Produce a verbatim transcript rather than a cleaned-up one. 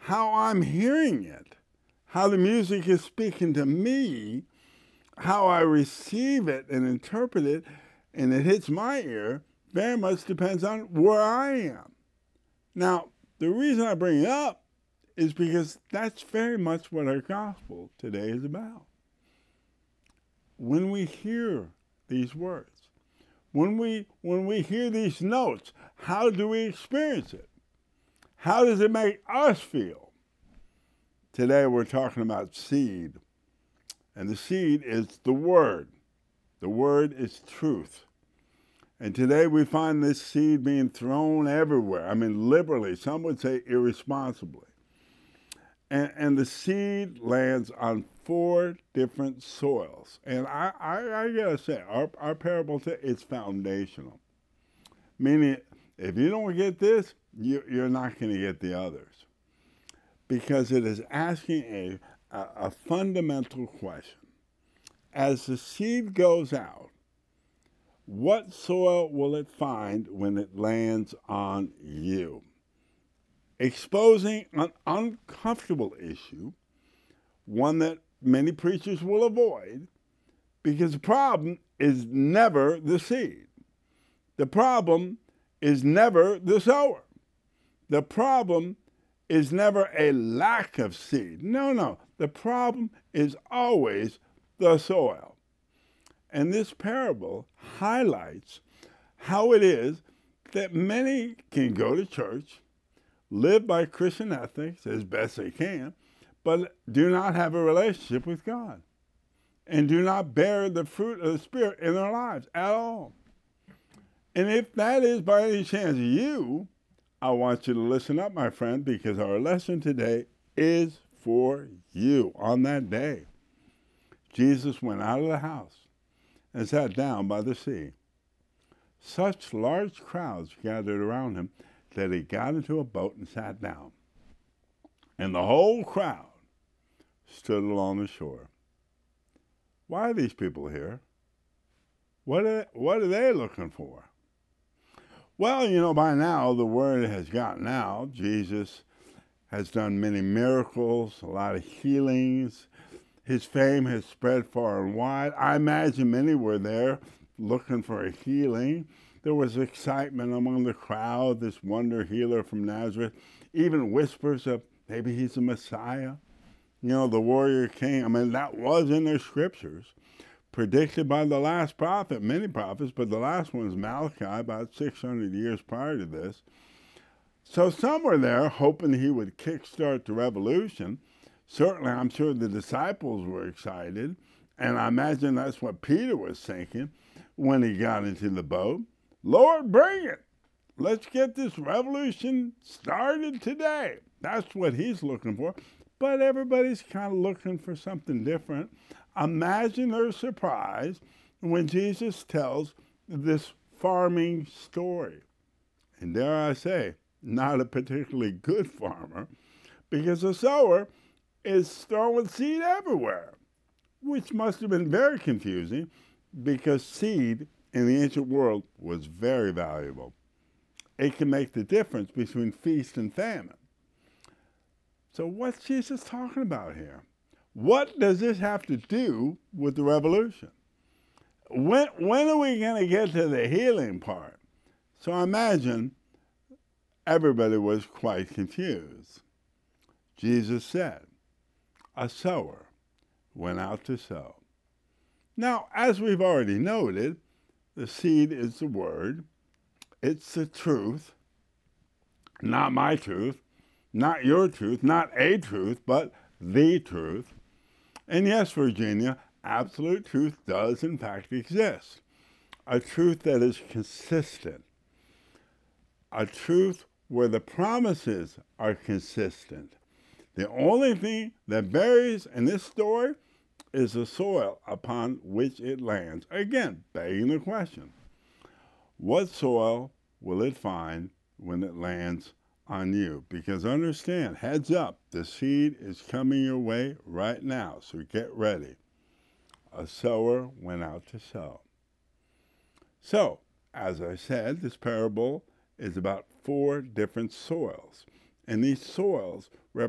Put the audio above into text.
how I'm hearing it, how the music is speaking to me, how I receive it and interpret it, and it hits my ear, very much depends on where I am. Now, the reason I bring it up is because that's very much what our gospel today is about. When we hear these words, when we, when we hear these notes, how do we experience it? How does it make us feel? Today we're talking about seed. And the seed is the Word. The Word is truth. And today we find this seed being thrown everywhere. I mean, liberally. Some would say irresponsibly. And, and the seed lands on four different soils. And I, I, I gotta say, our, our parable is foundational. Meaning, if you don't get this, you, you're not going to get the others. Because it is asking a, a, a fundamental question. As the seed goes out, what soil will it find when it lands on you? Exposing an uncomfortable issue, one that many preachers will avoid, because the problem is never the seed. The problem is never the sower. The problem is never a lack of seed. No, no. The problem is always the soil. And this parable highlights how it is that many can go to church, live by Christian ethics as best they can, but do not have a relationship with God and do not bear the fruit of the Spirit in their lives at all. And if that is by any chance you, I want you to listen up, my friend, because our lesson today is for you. On that day, Jesus went out of the house and sat down by the sea. Such large crowds gathered around him that he got into a boat and sat down. And the whole crowd stood along the shore. Why are these people here? What are, what are they looking for? Well, you know, by now the word has gotten out. Jesus has done many miracles, a lot of healings. His fame has spread far and wide. I imagine many were there looking for a healing. There was excitement among the crowd, this wonder healer from Nazareth. Even whispers of maybe he's the Messiah. You know, the warrior king. I mean, that was in their scriptures, predicted by the last prophet, many prophets, but the last one is Malachi, about six hundred years prior to this. So some were there hoping he would kickstart the revolution. Certainly, I'm sure the disciples were excited, and I imagine that's what Peter was thinking when he got into the boat. Lord, bring it. Let's get this revolution started today. That's what he's looking for. But everybody's kind of looking for something different. Imagine their surprise when Jesus tells this farming story. And dare I say, not a particularly good farmer, because the sower is throwing seed everywhere, which must have been very confusing because seed in the ancient world was very valuable. It can make the difference between feast and famine. So what's Jesus talking about here? What does this have to do with the revolution? When, when are we going to get to the healing part? So I imagine everybody was quite confused. Jesus said, a sower went out to sow. Now, as we've already noted, the seed is the word. It's the truth, not my truth, not your truth, not a truth, but the truth. And yes, Virginia, absolute truth does in fact exist. A truth that is consistent. A truth where the promises are consistent. The only thing that varies in this story is the soil upon which it lands. Again, begging the question, what soil will it find when it lands on you? Because understand, heads up, the seed is coming your way right now, so get ready. A sower went out to sow. So, as I said, this parable is about four different soils. And these soils